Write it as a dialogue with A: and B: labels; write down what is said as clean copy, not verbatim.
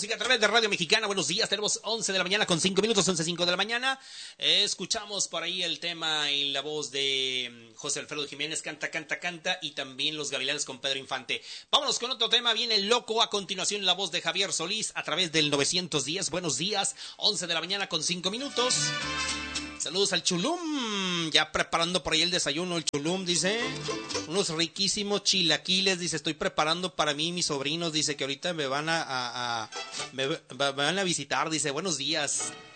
A: música a través de Radio Mexicana. Buenos días, tenemos 11 de la mañana con 5 minutos, 11:05 de la mañana. Escuchamos por ahí el tema y la voz de José Alfredo Jiménez, Canta, Canta, Canta, y también Los Gavilanes con Pedro Infante. Vámonos con otro tema, viene Loco. A continuación la voz de Javier Solís a través del 910. Buenos días, 11 de la mañana con 5 minutos. Saludos al Chulum, ya preparando por ahí el desayuno, el Chulum, dice, unos riquísimos chilaquiles, dice, estoy preparando para mí y mis sobrinos, dice, que ahorita me van a visitar, dice, buenos días.